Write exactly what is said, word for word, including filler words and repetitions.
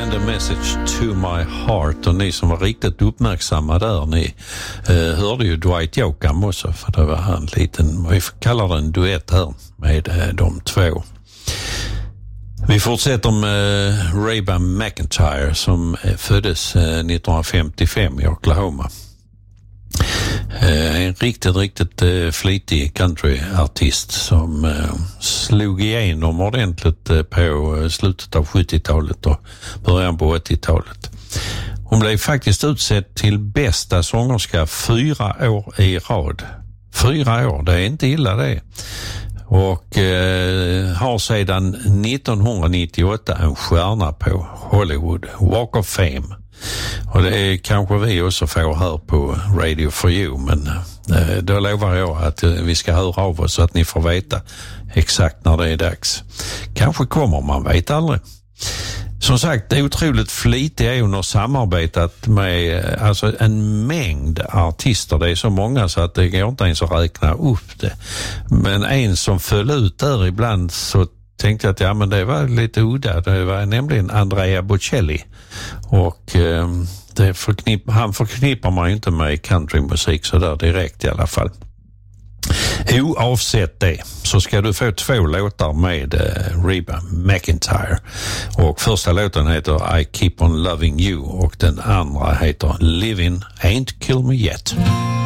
Send a message to my heart. Och ni som var riktigt uppmärksamma där, ni eh, hörde ju Dwight Yoakam också, för det var en liten, vi kallar det en duett här med eh, de två. Vi fortsätter med eh, Reba McEntire som eh, föddes eh, nittonhundrafemtiofem i Oklahoma. Eh, en riktigt, riktigt eh, flitig countryartist som eh, slog igenom ordentligt eh, på eh, slutet av sjuttiotalet och början på åttiotalet. Hon blev faktiskt utsedd till bästa sångerska fyra år i rad. Fyra år, det är inte illa det. Och eh, har sedan nittonhundranittioåtta en stjärna på Hollywood Walk of Fame. Och det är kanske vi också får här på Radio for You, men eh, då lovar jag att eh, vi ska höra av oss så att ni får veta exakt när det är dags. Kanske kommer, man vet aldrig. Som sagt, det är otroligt flitigt är hon har samarbetat med alltså en mängd artister. Det är så många så att det går inte ens att räkna upp det. Men en som föll ut där ibland, så tänkte jag att ja, men det var lite udda. Det var nämligen Andrea Bocelli. Och eh, det förknipp, han förknippar man ju inte med countrymusik så där direkt i alla fall. Oavsett det så ska du få två låtar med uh, Reba McEntire. Och första låten heter I Keep On Loving You och den andra heter Living Ain't Kill Me Yet.